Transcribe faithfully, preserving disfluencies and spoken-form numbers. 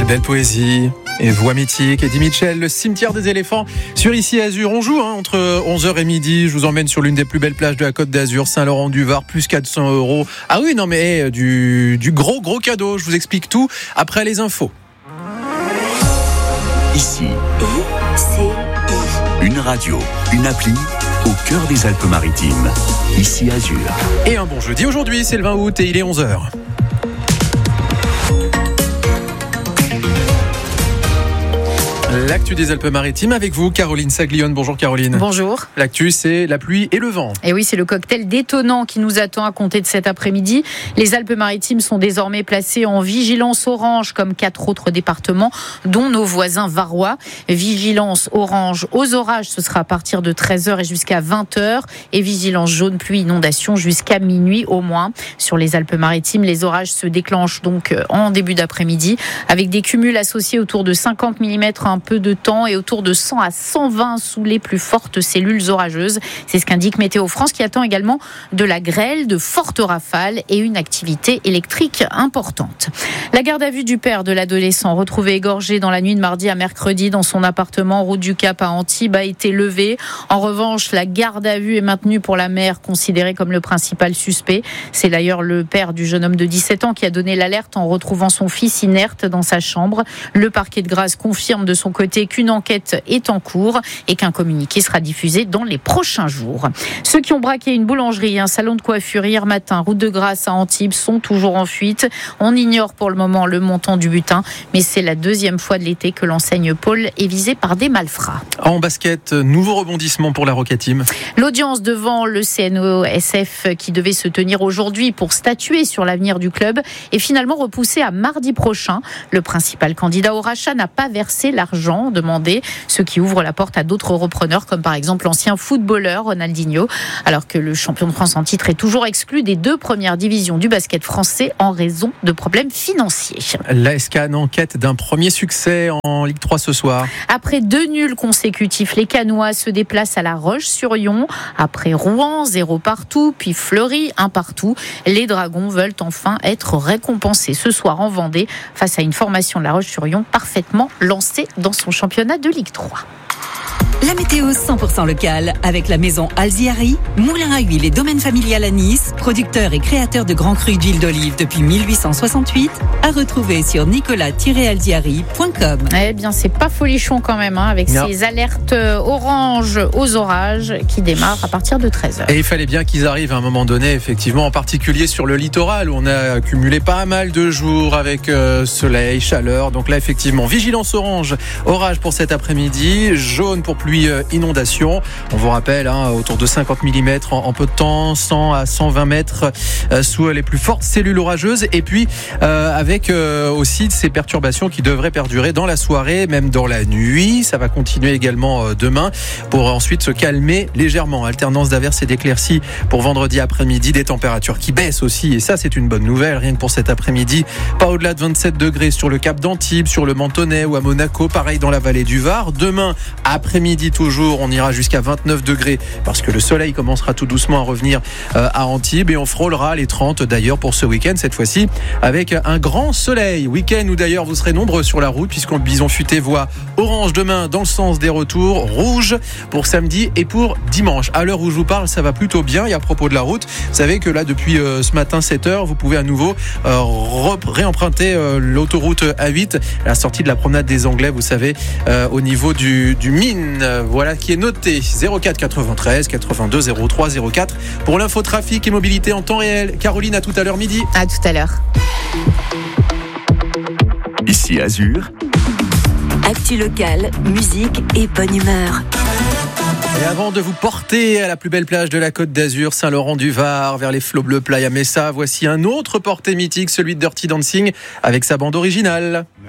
belle poésie et voix mythique. Eddie Mitchell, le cimetière des éléphants sur Ici Azur. On joue hein, entre onze heures et midi. Je vous emmène sur l'une des plus belles plages de la Côte d'Azur, Saint-Laurent-du-Var, plus quatre cents euros. Ah oui, non mais eh, du, du gros gros cadeau. Je vous explique tout après les infos. Ici, I C I. une radio, une appli au cœur des Alpes-Maritimes. Ici Azur. Et un bon jeudi aujourd'hui, c'est le vingt août et il est onze heures. L'actu des Alpes-Maritimes avec vous, Caroline Saglione. Bonjour Caroline. Bonjour. L'actu, c'est la pluie et le vent. Et oui, c'est le cocktail détonnant qui nous attend à compter de cet après-midi. Les Alpes-Maritimes sont désormais placées en vigilance orange, comme quatre autres départements, dont nos voisins varois. Vigilance orange aux orages, ce sera à partir de treize heures et jusqu'à vingt heures. Et vigilance jaune pluie inondation jusqu'à minuit au moins. Sur les Alpes-Maritimes, les orages se déclenchent donc en début d'après-midi, avec des cumuls associés autour de cinquante millimètres un peu de temps et autour de cent à cent vingt sous les plus fortes cellules orageuses. C'est ce qu'indique Météo France, qui attend également de la grêle, de fortes rafales et une activité électrique importante. La garde à vue du père de l'adolescent retrouvé égorgé dans la nuit de mardi à mercredi dans son appartement route du Cap à Antibes a été levée. En revanche, la garde à vue est maintenue pour la mère, considérée comme le principal suspect. C'est d'ailleurs le père du jeune homme de dix-sept ans qui a donné l'alerte en retrouvant son fils inerte dans sa chambre. Le parquet de Grasse confirme de son côté qu'une enquête est en cours et qu'un communiqué sera diffusé dans les prochains jours. Ceux qui ont braqué une boulangerie et un salon de coiffure hier matin, route de Grasse à Antibes, sont toujours en fuite. On ignore pour le moment le montant du butin, mais c'est la deuxième fois de l'été que l'enseigne Paul est visée par des malfrats. En basket, nouveau rebondissement pour la Roca Team. L'audience devant le C N O S F qui devait se tenir aujourd'hui pour statuer sur l'avenir du club est finalement repoussée à mardi prochain. Le principal candidat au rachat n'a pas versé l'argent demandé, ce qui ouvre la porte à d'autres repreneurs comme par exemple l'ancien footballeur Ronaldinho, alors que le champion de France en titre est toujours exclu des deux premières divisions du basket français en raison de problèmes financiers. L'A S Cannes en quête d'un premier succès en Ligue trois ce soir. Après deux nuls consécutifs, les Cannois se déplacent à La Roche-sur-Yon. Après Rouen, zéro partout, puis Fleury, un partout. Les Dragons veulent enfin être récompensés ce soir en Vendée face à une formation de La Roche-sur-Yon parfaitement lancée dans son championnat de Ligue trois. La météo cent pour cent locale avec la maison Alziari, moulin à huile et domaine familial à Nice, producteur et créateur de grands crus d'huile d'olive depuis mille huit cent soixante-huit, à retrouver sur nicolas tiret alziari point com. Eh bien, c'est pas folichon quand même, hein, avec non. ces alertes oranges aux orages qui démarrent à partir de treize heures. Et il fallait bien qu'ils arrivent à un moment donné, effectivement, en particulier sur le littoral où on a accumulé pas mal de jours avec euh, soleil, chaleur. Donc là, effectivement, vigilance orange, orage pour cet après-midi, jaune pour pluie, euh, inondation. On vous rappelle, hein, autour de cinquante millimètres en, en peu de temps, cent à cent vingt mètres euh, sous les plus fortes cellules orageuses. Et puis, euh, avec euh, aussi ces perturbations qui devraient perdurer dans la soirée, même dans la nuit. Ça va continuer également euh, demain pour ensuite se calmer légèrement. Alternance d'averses et d'éclaircies pour vendredi après-midi. Des températures qui baissent aussi. Et ça, c'est une bonne nouvelle. Rien que pour cet après-midi, pas au-delà de vingt-sept degrés sur le Cap d'Antibes, sur le Mentonnet ou à Monaco. Pareil dans la vallée du Var. Demain, après-midi toujours, on ira jusqu'à vingt-neuf degrés parce que le soleil commencera tout doucement à revenir euh, à Antibes et on frôlera les trente d'ailleurs pour ce week-end, cette fois-ci avec un grand soleil. Week-end où d'ailleurs vous serez nombreux sur la route puisqu'on Bison Futé voit orange demain dans le sens des retours, rouge pour samedi et pour dimanche. À l'heure où je vous parle, ça va plutôt bien. Et à propos de la route, vous savez que là depuis euh, ce matin sept heures, vous pouvez à nouveau euh, re- réemprunter euh, l'autoroute A huit à la sortie de la promenade des Anglais, vous savez, euh, au niveau du, du Mine. Voilà qui est noté. zéro quatre quatre-vingt-treize quatre-vingt-deux zéro trois zéro quatre pour l'info trafic et mobilité en temps réel. Caroline, à tout à l'heure midi. À tout à l'heure. Ici Azur. Actu locale, musique et bonne humeur. Et avant de vous porter à la plus belle plage de la Côte d'Azur, Saint-Laurent-du-Var, vers les flots bleus Playa Mesa, voici un autre porté mythique, celui de Dirty Dancing, avec sa bande originale.